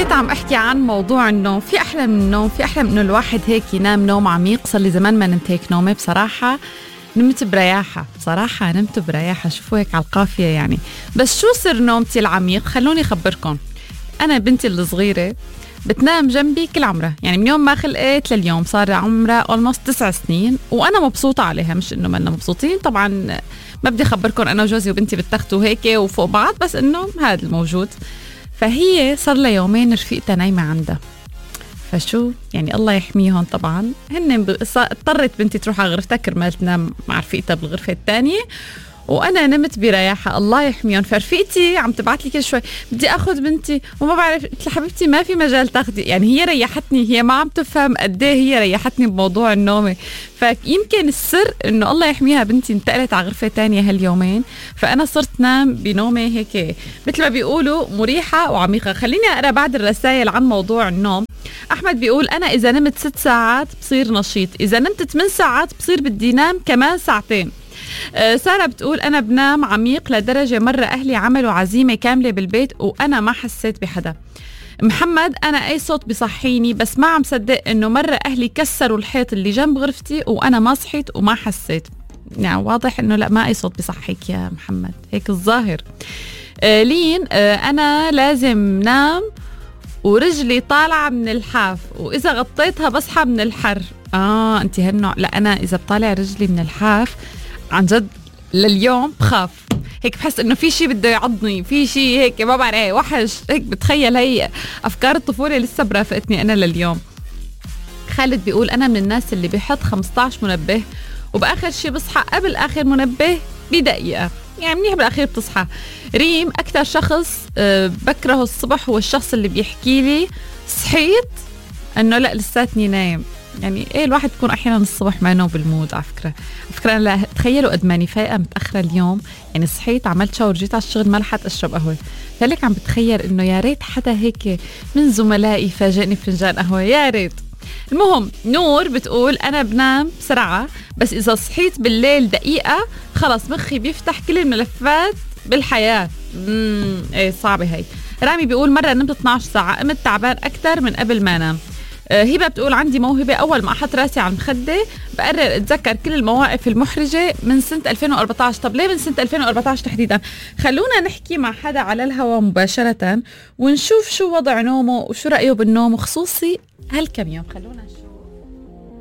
كنت عم احكي عن موضوع النوم. في احلى من النوم، في احلى من انه الواحد هيك ينام نوم عميق. صار لي زمان ما نمت هيك نومه بصراحه، نمت برياحه بصراحه، نمت برياحه. شوفوا هيك على القافيه يعني. بس شو سر نومتي العميق؟ خلوني اخبركم. انا بنتي الصغيره بتنام جنبي كل عمرها، يعني من يوم ما خلقت لليوم صار عمرها almost 9 سنين، وانا مبسوطه عليها، مش انه ما أنا مبسوطين. طبعا ما بدي اخبركم انا وجوزي وبنتي بتختوا هيك وفوق بعض، بس انه هذا الموجود. فهي صار لها يومين رفيقتها نايمه عندها، فشو يعني الله يحميهم. طبعا اضطرت بنتي تروح على غرفتها كرمال تنام مع رفيقتها بالغرفه الثانيه، وانا نمت برياحه الله يحميهم. فرفيقتي عم تبعت لي كل شوي بدي اخذ بنتي وما بعرف. قلت لها حبيبتي ما في مجال تاخذي، يعني هي ريحتني، هي ما عم تفهم قد ايه هي ريحتني بموضوع النوم. فيمكن السر انه الله يحميها بنتي انتقلت على غرفه تانية هاليومين، فانا صرت نام بنومه هيك مثل ما بيقولوا مريحه وعميقه. خليني اقرا بعد الرسائل عن موضوع النوم. احمد بيقول انا اذا نمت 6 ساعات بصير نشيط، اذا نمت 8 ساعات بصير بدي نام كمان ساعتين. سارة بتقول أنا بنام عميق لدرجة مرة أهلي عملوا عزيمة كاملة بالبيت وأنا ما حسيت بحدا. محمد أنا أي صوت بصحيني، بس ما عم صدق إنه مرة أهلي كسروا الحيط اللي جنب غرفتي وأنا ما صحيت وما حسيت. يعني واضح إنه لا، ما أي صوت بصحيك يا محمد، هيك الظاهر. لين أنا لازم نام ورجلي طالعة من الحاف، وإذا غطيتها بصحى من الحر. أنت هالنوع. لا أنا إذا بطالع رجلي من الحاف عن جد لليوم بخاف، هيك بحس انه في شيء بده يعضني، في شيء هيك ما بعرف ايه، وحش هيك. بتخيل هي افكار الطفوله لسه برافقتني انا لليوم. خالد بيقول انا من الناس اللي بيحط 15 منبه وباخر شيء بصحى قبل اخر منبه بدقيقه، يعني منيح بالاخير بتصحى. ريم اكثر شخص بكرهه الصبح هو الشخص اللي بيحكي لي صحيت انه لا لساتني نايم. يعني ايه الواحد بيكون احيانا الصبح ما نو بالمود. على فكره انا تخيلوا قد ماني فايقه متاخره اليوم، يعني صحيت عملت شاور جيت على الشغل ما لحقت اشرب قهوه. فلك عم بتخيل انه يا ريت حدا هيك من زملائي فاجئني بفنجان قهوه، يا ريت. المهم نور بتقول انا بنام بسرعه، بس اذا صحيت بالليل دقيقه خلص مخي بيفتح كل الملفات بالحياه. ايه صعبه هي. رامي بيقول مره نمت 12 ساعه، قمت تعبان اكثر من قبل ما انام. هبة بتقول عندي موهبة، أول ما أحط راسي على المخدة بقرر أتذكر كل المواقف المحرجة من سنة 2014. طب ليه من سنة 2014 تحديدا؟ خلونا نحكي مع حدا على الهواء مباشرة ونشوف شو وضع نومه وشو رأيه بالنوم، وخصوصي هالكم يوم. خلونا نشوف.